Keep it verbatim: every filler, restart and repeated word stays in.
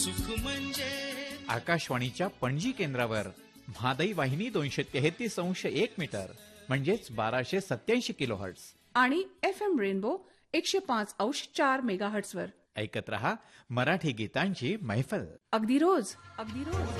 सुख म्हणजे आकाशवाणीच्या पणजी केंद्रावर म्हादई वाहिनी दोनशे तेहतीस अंश एक मीटर म्हणजेच बाराशे सत्याऐंशी किलो हर्ट्स आणि एफ एम रेनबो एकशे पाच अंश चार मेगा हर्ट्सवर ऐकत रहा मराठी गीतांची मैफल. अगदी रोज अगदी रोज